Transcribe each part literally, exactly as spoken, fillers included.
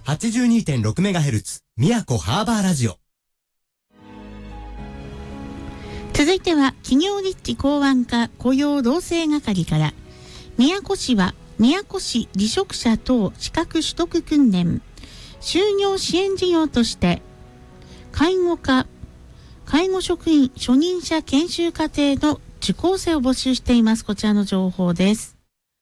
はちじゅうにてんろくメガヘルツ 宮古ハーバーラジオ。 続いては企業立地港湾課雇用労政係から、宮古市は宮古市離職者等資格取得訓練就業支援事業として介護課介護職員初任者研修課程の受講生を募集しています。こちらの情報です。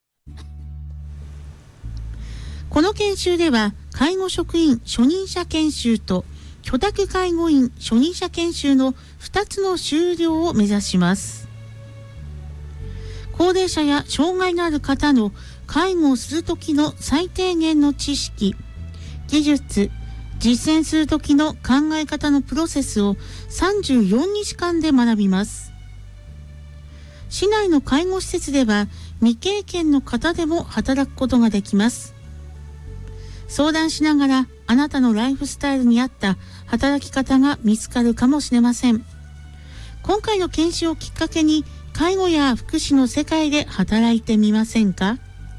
この研修では介護職員初任者研修と居宅介護員初任者研修のふたつの修了を目指します。高齢者や障害のある方の介護をするときの最低限の知識、技術、実践するときの考え方のプロセスをさんじゅうよっかんで学びます。市内の介護施設では未経験の方でも働くことができます。相談しながらあなたのライフスタイルに合った働き方が見つかるかもしれません。今回の研修をきっかけに介護や福祉の世界で働いてみませんか？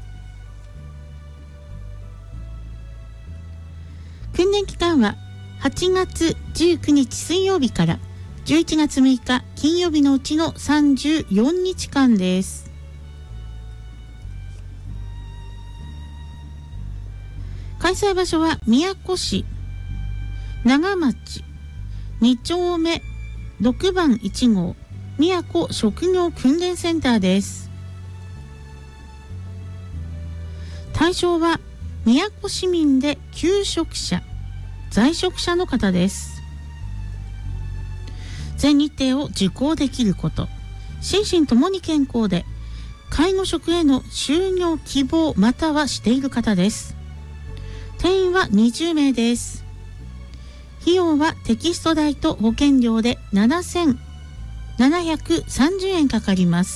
訓練期間ははちがつじゅうくにち水曜日からじゅういちがつむいか金曜日のうちのさんじゅうよっかんです。開催場所は宮古市長町に丁目ろくばんいちごう宮古職業訓練センターです。対象は宮古市民で求職者在職者の方です。全日程を受講できること、心身ともに健康で介護職への就業希望またはしている方です。定員はにじゅうめいです。費用はテキスト代と保険料でななせんななひゃくさんじゅうえんかかります。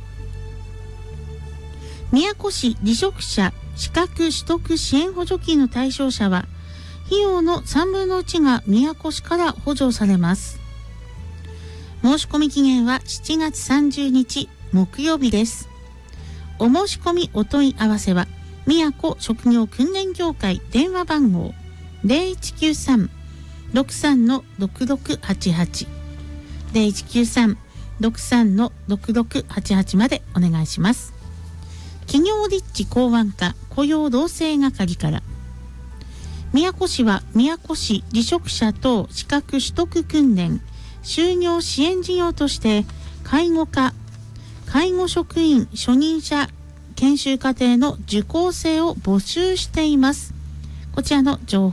宮古市離職者資格取得支援補助金の対象者は費用のさんぶんのいちが宮古市から補助されます。申し込み期限はしちがつさんじゅうにち木曜日です。お申し込みお問い合わせは宮古職業訓練協会電話番号 ゼロいちきゅうさん ろくさん ろくろくはちはち ゼロいちきゅうさん ろくさん ろくろくはちはちまでお願いします。企業立地港湾課雇用労政係から、宮古市は宮古市離職者等資格取得訓練就業支援事業として介護課介護職員初任者研修課程の受講生を募集しています。こちらの情報